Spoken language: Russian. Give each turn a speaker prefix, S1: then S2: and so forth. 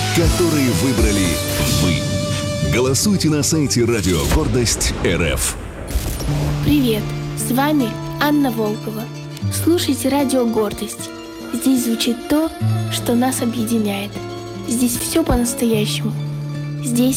S1: который выбрали вы. Голосуйте на сайте Радио Гордость РФ.
S2: Привет, с вами Анна Волкова. Слушайте Радио Гордость. Здесь звучит то, что нас объединяет. Здесь все по-настоящему. Здесь